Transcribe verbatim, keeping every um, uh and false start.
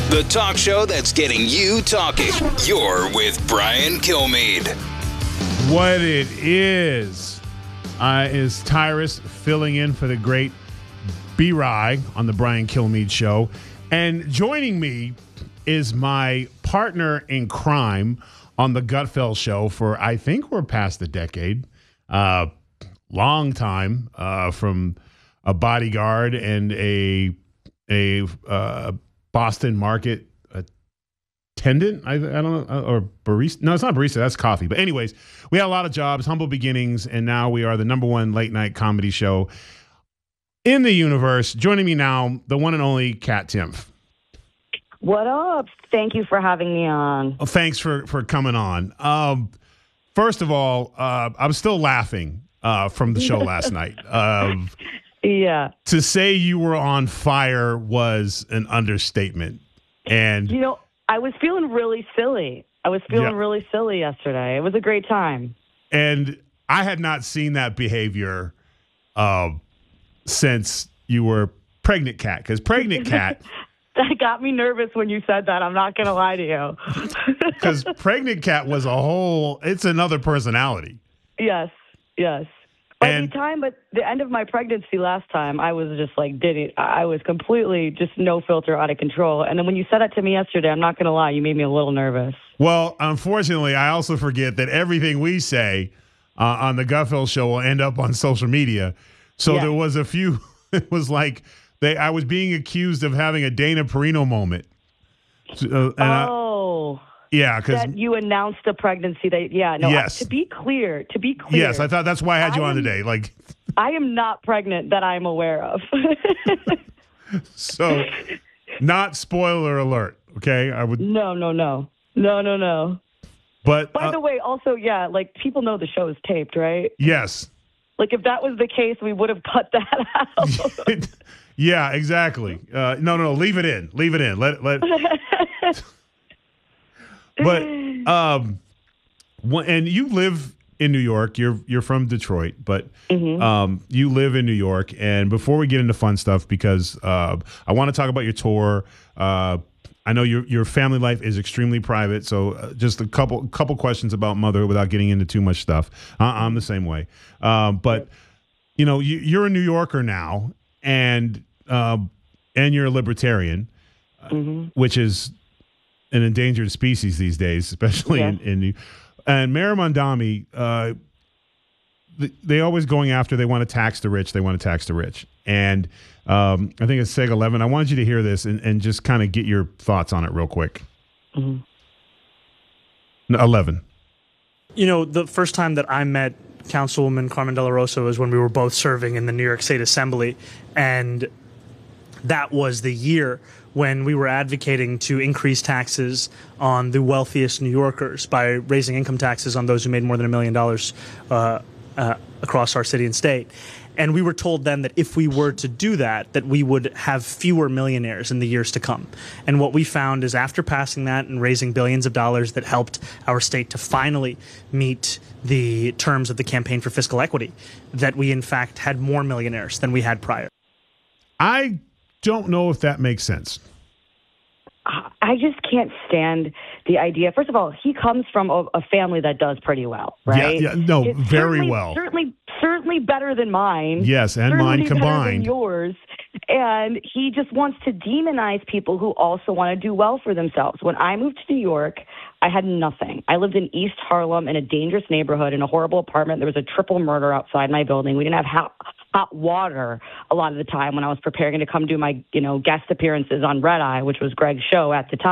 the talk show that's getting you talking. You're with Brian Kilmeade. What it is, uh, is Tyrus filling in for the great B-Rye on the Brian Kilmeade Show. And joining me is my partner in crime on the Gutfeld Show for, I think we're past a decade. Uh, long time, uh, from a bodyguard and a a uh, Boston Market attendant. I, I don't know, or barista. No, it's not barista. That's coffee. But anyways, we had a lot of jobs, humble beginnings, and now we are the number one late night comedy show in the universe. Joining me now, the one and only Kat Timpf. What up? Thank you for having me on. Well, thanks for for coming on. Um, first of all, uh, I'm still laughing uh, from the show last night. Um, yeah. To say you were on fire was an understatement. And you know, I was feeling really silly. I was feeling yeah. really silly yesterday. It was a great time. And I had not seen that behavior uh, since you were pregnant Kat. Because pregnant Kat. That got me nervous when you said that. I'm not going to lie to you. Because pregnant Kat was a whole, it's another personality. Yes, yes. By And- the time, but the end of my pregnancy last time, I was just like, did it? I was completely just no filter, out of control. And then when you said that to me yesterday, I'm not going to lie, you made me a little nervous. Well, unfortunately, I also forget that everything we say uh, on the Gutfeld Show will end up on social media. So Yeah. there was a few, it was like, They, I was being accused of having a Dana Perino moment. So, uh, and oh, I, yeah, because that you announced the pregnancy. That yeah, no. Yes. To be clear, to be clear. yes, I thought that's why I had you I on am- today. Like, I am not pregnant that I'm aware of. so, not spoiler alert. Okay, I would, no, no, no, no, no, no. but By uh, the way, also, yeah, like people know the show is taped, right? yes, Like if that was the case, we would have cut that out. yeah, exactly. Uh, no, no, no, leave it in. Leave it in. Let let. But um, one- and you live in New York. You're you're from Detroit, but Mm-hmm. um, you live in New York. And before we get into fun stuff, because uh, I want to talk about your tour. Uh, I know your your family life is extremely private, so uh, just a couple couple questions about mother without getting into too much stuff. I, I'm the same way, um, but you know you, you're a New Yorker now, and um, and you're a libertarian, Mm-hmm. which is an endangered species these days, especially Yeah. in, in New and Mayor Mondami, uh, th- they always going after, they want to tax the rich, they want to tax the rich. And um, I think it's Seg eleven. I wanted you to hear this and, and just kind of get your thoughts on it real quick. Mm-hmm. No, eleven. You know, the first time that I met Councilwoman Carmen De La Rosa was when we were both serving in the New York State Assembly, and that was the year when we were advocating to increase taxes on the wealthiest New Yorkers by raising income taxes on those who made more than a million dollars uh, uh, across our city and state. And we were told then that if we were to do that, that we would have fewer millionaires in the years to come. And what we found is after passing that and raising billions of dollars that helped our state to finally meet the terms of the Campaign for Fiscal Equity, that we in fact had more millionaires than we had prior. I don't know if that makes sense. I just can't stand the idea. First of all, he comes from a, a family that does pretty well, right? Yeah, yeah, no, It's very certainly- well. Certainly, certainly better than mine. Yes, and certainly mine better than combined. yours. And he just wants to demonize people who also want to do well for themselves. When I moved to New York, I had nothing. I lived in East Harlem in a dangerous neighborhood in a horrible apartment. There was a triple murder outside my building. We didn't have hot, hot water a lot of the time when I was preparing to come do my, you know, guest appearances on Red Eye, which was Greg's show at the time.